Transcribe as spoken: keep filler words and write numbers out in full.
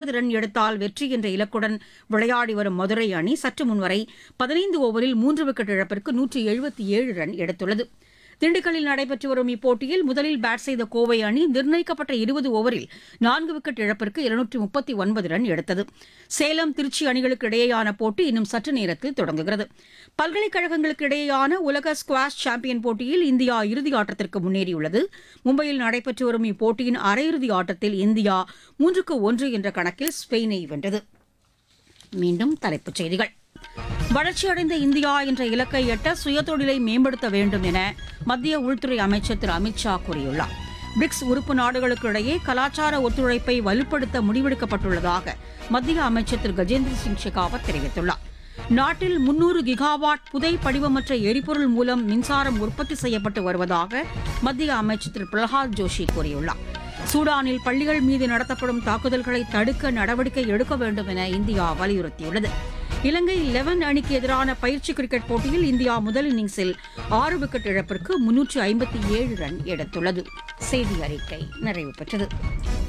ஐம்பது ரன் எடுத்தால் வெற்றி என்ற இலக்குடன் விளையாடி வரும் மதுரை அணி சற்று முன்வரை பதினைந்து ஓவரில் மூன்று விக்கெட் இழப்பிற்கு நூற்று எழுபத்தி ஏழு ரன் எடுத்துள்ளது. திண்டுக்கல்லில் நடைபெற்று வரும் இப்போட்டியில் முதலில் பேட் செய்த கோவை அணி நிர்ணயிக்கப்பட்ட இருபது ஓவரில் நான்கு விக்கெட் இழப்பிற்கு இருநூற்று முப்பத்தி ஒன்பது ரன் எடுத்தது. சேலம் திருச்சி அணிகளுக்கு இடையேயான போட்டி இன்னும் சற்று நேரத்தில் தொடங்குகிறது. பல்கலைக்கழகங்களுக்கு இடையேயான உலக ஸ்குவாஷ் சாம்பியன் போட்டியில் இந்தியா இறுதி ஆட்டத்திற்கு முன்னேறியுள்ளது. மும்பையில் நடைபெற்று வரும் இப்போட்டியின் அரையிறுதி ஆட்டத்தில் இந்தியா மூன்றுக்கு ஒன்று என்ற கணக்கில் ஸ்பெயினை வென்றது. மீண்டும் தலைப்புச் செய்திகள். வளர்ச்சியடைந்த இந்தியா என்ற இலக்கை எட்ட சுயதொழிலை மேம்படுத்த வேண்டும் என மத்திய உள்துறை அமைச்சர் திரு அமித் ஷா கூறியுள்ளார். பிரிக்ஸ் உறுப்பு நாடுகளுக்கு இடையே கலாச்சார ஒத்துழைப்பை வலுப்படுத்த முடிவெடுக்கப்பட்டுள்ளதாக மத்திய அமைச்சர் திரு கஜேந்திர சிங் ஷெகாவத் தெரிவித்துள்ளார். நாட்டில் முன்னூறு கிகாவாட் புதை படிவமற்ற எரிபொருள் மூலம் மின்சாரம் உற்பத்தி செய்யப்பட்டு வருவதாக மத்திய அமைச்சர் திரு பிரகலாத் ஜோஷி கூறியுள்ளார். சூடானில் பள்ளிகள் மீது நடத்தப்படும் தாக்குதல்களை தடுக்க நடவடிக்கை எடுக்க வேண்டும் என இந்தியா வலியுறுத்தியுள்ளது. இலங்கை லெவன் அணிக்கு எதிரான பயிற்சி கிரிக்கெட் போட்டியில் இந்தியா முதல் இன்னிங்ஸில் ஆறு விக்கெட் இழப்பிற்கு முன்னூற்று ஐம்பத்தி ஏழு ரன் எடுத்துள்ளது. செய்தி அறிக்கை நிறைவு பெற்றது.